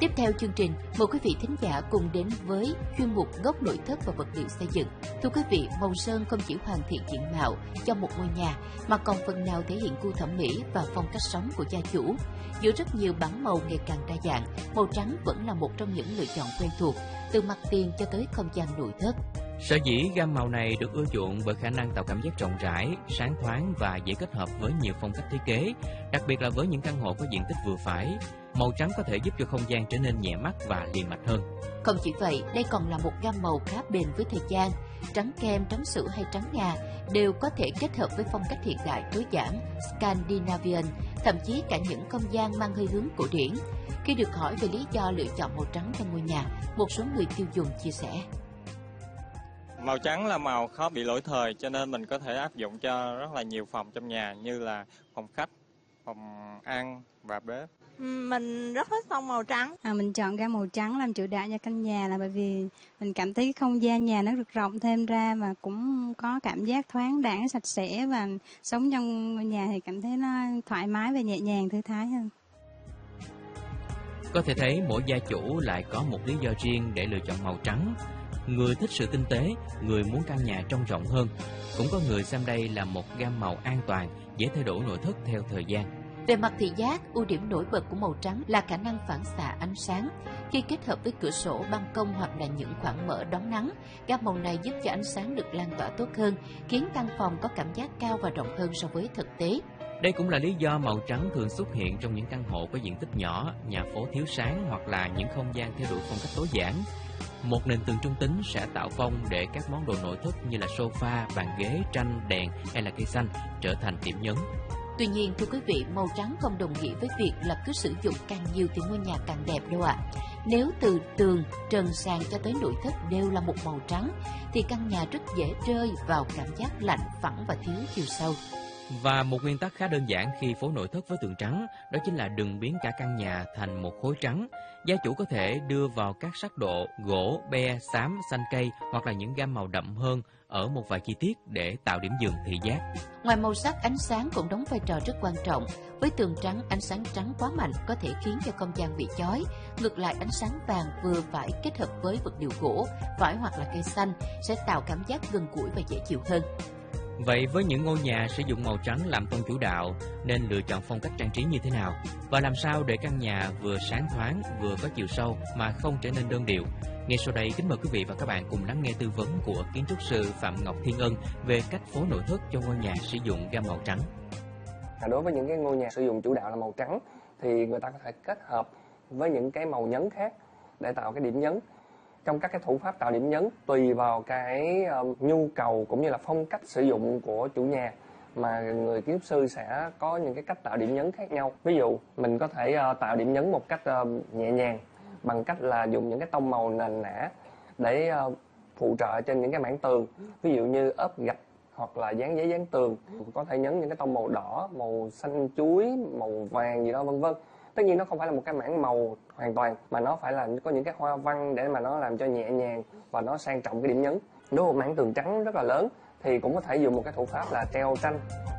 Tiếp theo chương trình, mời quý vị thính giả cùng đến với chuyên mục Góc nội thất và vật liệu xây dựng. Thưa quý vị, màu sơn không chỉ hoàn thiện diện mạo cho một ngôi nhà mà còn phần nào thể hiện gu thẩm mỹ và phong cách sống của gia chủ. Giữa rất nhiều bảng màu ngày càng đa dạng, màu trắng vẫn là một trong những lựa chọn quen thuộc, từ mặt tiền cho tới không gian nội thất. Sở dĩ gam màu này được ưa chuộng bởi khả năng tạo cảm giác rộng rãi, sáng thoáng và dễ kết hợp với nhiều phong cách thiết kế, đặc biệt là với những căn hộ có diện tích vừa phải. Màu trắng có thể giúp cho không gian trở nên nhẹ mắt và liền mạch hơn. Không chỉ vậy, đây còn là một gam màu khá bền với thời gian. Trắng kem, trắng sữa hay trắng ngà đều có thể kết hợp với phong cách hiện đại tối giản Scandinavian, thậm chí cả những không gian mang hơi hướng cổ điển. Khi được hỏi về lý do lựa chọn màu trắng cho ngôi nhà, một số người tiêu dùng chia sẻ. Màu trắng là màu khó bị lỗi thời, cho nên mình có thể áp dụng cho rất là nhiều phòng trong nhà, như là phòng khách, phòng ăn và bếp. Mình rất thích tông màu trắng. Mình chọn gam màu trắng làm chủ đạo cho căn nhà là bởi vì mình cảm thấy không gian nhà nó được rộng thêm ra và cũng có cảm giác thoáng đãng, sạch sẽ, và sống trong ngôi nhà thì cảm thấy nó thoải mái và nhẹ nhàng, thư thái hơn. Có thể thấy mỗi gia chủ lại có một lý do riêng để lựa chọn màu trắng. Người thích sự tinh tế, người muốn căn nhà trông rộng hơn. Cũng có người xem đây là một gam màu an toàn, dễ thay đổi nội thất theo thời gian. Về mặt thị giác, ưu điểm nổi bật của màu trắng là khả năng phản xạ ánh sáng. Khi kết hợp với cửa sổ, ban công hoặc là những khoảng mở đón nắng, gam màu này giúp cho ánh sáng được lan tỏa tốt hơn, khiến căn phòng có cảm giác cao và rộng hơn so với thực tế. Đây cũng là lý do màu trắng thường xuất hiện trong những căn hộ có diện tích nhỏ, nhà phố thiếu sáng hoặc là những không gian theo đuổi phong cách tối giản. Một nền tường trung tính sẽ tạo phong để các món đồ nội thất như là sofa, bàn ghế, tranh, đèn hay là cây xanh trở thành điểm nhấn. Tuy nhiên, thưa quý vị, màu trắng không đồng nghĩa với việc là cứ sử dụng càng nhiều thì ngôi nhà càng đẹp đâu ạ. Nếu từ tường, trần, sàn cho tới nội thất đều là một màu trắng, thì căn nhà rất dễ rơi vào cảm giác lạnh, phẳng và thiếu chiều sâu. Và một nguyên tắc khá đơn giản khi phối nội thất với tường trắng, đó chính là đừng biến cả căn nhà thành một khối trắng. Gia chủ có thể đưa vào các sắc độ gỗ, be, xám, xanh cây hoặc là những gam màu đậm hơn ở một vài chi tiết để tạo điểm dừng thị giác. Ngoài màu sắc, ánh sáng cũng đóng vai trò rất quan trọng. Với tường trắng, ánh sáng trắng quá mạnh có thể khiến cho không gian bị chói. Ngược lại, ánh sáng vàng vừa phải kết hợp với vật liệu gỗ, vải hoặc là cây xanh sẽ tạo cảm giác gần gũi và dễ chịu hơn. Vậy với những ngôi nhà sử dụng màu trắng làm tông chủ đạo, nên lựa chọn phong cách trang trí như thế nào? Và làm sao để căn nhà vừa sáng thoáng, vừa có chiều sâu mà không trở nên đơn điệu? Ngay sau đây, kính mời quý vị và các bạn cùng lắng nghe tư vấn của kiến trúc sư Phạm Ngọc Thiên Ân về cách phối nội thất cho ngôi nhà sử dụng gam màu trắng. Đối với những cái ngôi nhà sử dụng chủ đạo là màu trắng thì người ta có thể kết hợp với những cái màu nhấn khác để tạo cái điểm nhấn. Trong các cái thủ pháp tạo điểm nhấn tùy vào cái nhu cầu cũng như là phong cách sử dụng của chủ nhà mà người kiến trúc sư sẽ có những cái cách tạo điểm nhấn khác nhau. Ví dụ mình có thể tạo điểm nhấn một cách nhẹ nhàng bằng cách là dùng những cái tông màu nền nã để phụ trợ trên những cái mảng tường, ví dụ như ốp gạch hoặc là dán giấy dán tường. Có thể nhấn những cái tông màu đỏ, màu xanh chuối, màu vàng gì đó vân vân. Tất nhiên nó không phải là một cái mảng màu hoàn toàn mà nó phải là có những cái hoa văn để mà nó làm cho nhẹ nhàng và nó sang trọng cái điểm nhấn. Nếu một mảng tường trắng rất là lớn thì cũng có thể dùng một cái thủ pháp là treo tranh.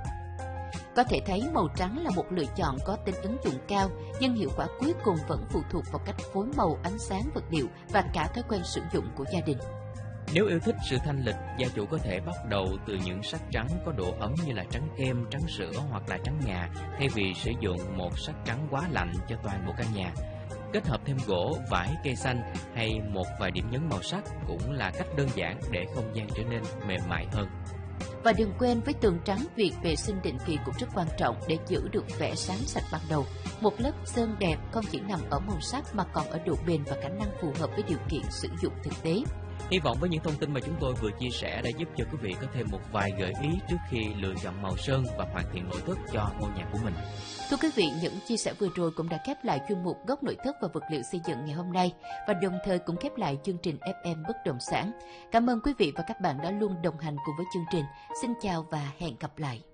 Có thể thấy màu trắng là một lựa chọn có tính ứng dụng cao, nhưng hiệu quả cuối cùng vẫn phụ thuộc vào cách phối màu, ánh sáng, vật liệu và cả thói quen sử dụng của gia đình. Nếu yêu thích sự thanh lịch, gia chủ có thể bắt đầu từ những sắc trắng có độ ấm như là trắng kem, trắng sữa hoặc là trắng ngà, thay vì sử dụng một sắc trắng quá lạnh cho toàn bộ căn nhà. Kết hợp thêm gỗ, vải, cây xanh hay một vài điểm nhấn màu sắc cũng là cách đơn giản để không gian trở nên mềm mại hơn. Và đừng quên, với tường trắng, việc vệ sinh định kỳ cũng rất quan trọng để giữ được vẻ sáng sạch ban đầu. Một lớp sơn đẹp không chỉ nằm ở màu sắc mà còn ở độ bền và khả năng phù hợp với điều kiện sử dụng thực tế. Hy vọng với những thông tin mà chúng tôi vừa chia sẻ đã giúp cho quý vị có thêm một vài gợi ý trước khi lựa chọn màu sơn và hoàn thiện nội thất cho ngôi nhà của mình. Thưa quý vị, những chia sẻ vừa rồi cũng đã khép lại chuyên mục Góc nội thất và vật liệu xây dựng ngày hôm nay và đồng thời cũng khép lại chương trình FM Bất động sản. Cảm ơn quý vị và các bạn đã luôn đồng hành cùng với chương trình. Xin chào và hẹn gặp lại.